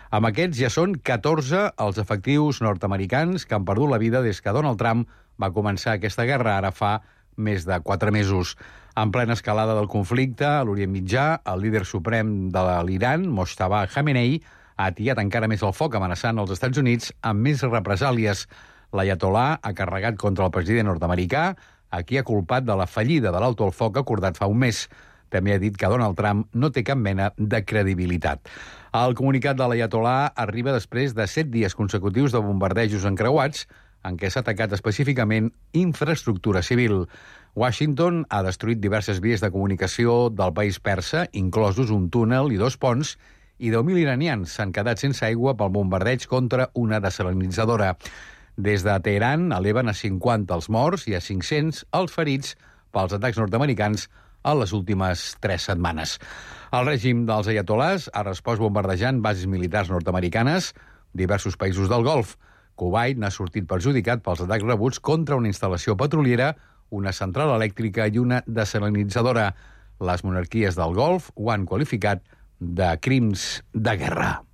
Amb aquests ja són 14 els efectius nord-americans que han perdut la vida des que Donald Trump va començar aquesta guerra ara fa més de 4 mesos. En plena escalada del conflicte a l'Orient Mitjà, el líder suprem de l'Iran, Mojtaba Khamenei, ha atiat encara més el foc amenaçant els Estats Units amb més represàlies. L'Aiatolà ha carregat contra el president nord-americà, a qui ha culpat de la fallida de l'alto al foc acordat fa un mes. També ha dit que Donald Trump no té cap mena de credibilitat. El comunicat de l'Aiatolà arriba després de 7 dies consecutius de bombardejos encreuats en què s'ha atacat específicament infraestructura civil. Washington ha destruït diverses vies de comunicació del país persa, inclosos un túnel i 2 ponts, i 10.000 iranians s'han quedat sense aigua pel bombardeig contra una desalinitzadora. Des de Teheran eleven a 50 els morts i a 500 els ferits pels atacs nord-americans a les últimes 3 setmanes. El règim dels aiatolàs ha respost bombardejant bases militars nord-americanes, diversos països del Golf. Kuwait n'ha sortit perjudicat pels atacs rebuts contra una instal·lació petroliera, una central elèctrica i una desalinitzadora. Les monarquies del Golf ho han qualificat de crims de guerra.